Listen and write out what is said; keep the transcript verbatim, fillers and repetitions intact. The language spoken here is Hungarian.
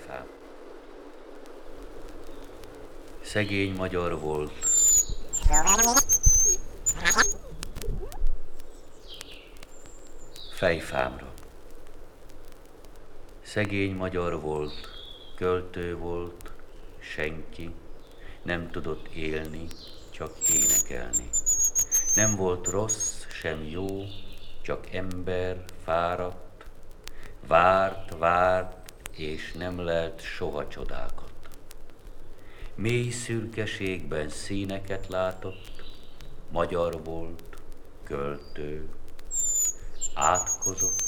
fejfám. Szegény magyar volt, fejfámra. Szegény magyar volt, költő volt, senki nem tudott élni, csak énekelni. Nem volt rossz, sem jó, csak ember, fáradt, várt, várt, és nem lelt soha csodákat. Mély szürkeségben színeket látott, magyar volt, költő, átkozott,